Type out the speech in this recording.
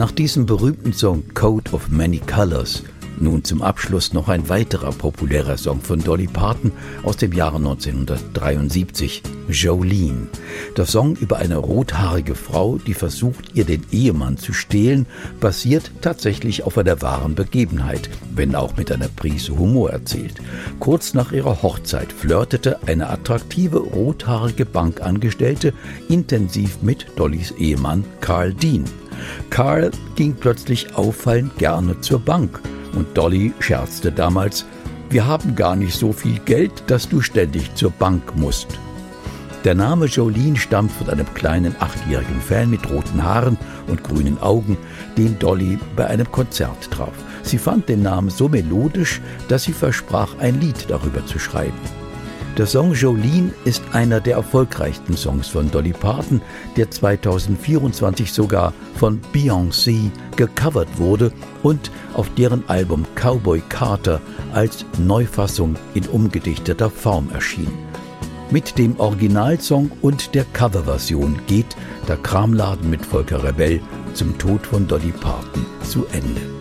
Nach diesem berühmten Song Coat of Many Colors nun zum Abschluss noch ein weiterer populärer Song von Dolly Parton aus dem Jahre 1973, Jolene. Der Song über eine rothaarige Frau, die versucht, ihr den Ehemann zu stehlen, basiert tatsächlich auf einer wahren Begebenheit, wenn auch mit einer Prise Humor erzählt. Kurz nach ihrer Hochzeit flirtete eine attraktive rothaarige Bankangestellte intensiv mit Dollys Ehemann Carl Dean. Carl ging plötzlich auffallend gerne zur Bank. Und Dolly scherzte damals: Wir haben gar nicht so viel Geld, dass du ständig zur Bank musst. Der Name Jolene stammt von einem kleinen 8-jährigen Fan mit roten Haaren und grünen Augen, den Dolly bei einem Konzert traf. Sie fand den Namen so melodisch, dass sie versprach, ein Lied darüber zu schreiben. Der Song Jolene ist einer der erfolgreichsten Songs von Dolly Parton, der 2024 sogar von Beyoncé gecovert wurde und auf deren Album Cowboy Carter als Neufassung in umgedichteter Form erschien. Mit dem Originalsong und der Coverversion geht der Kramladen mit Volker Rebell zum Tod von Dolly Parton zu Ende.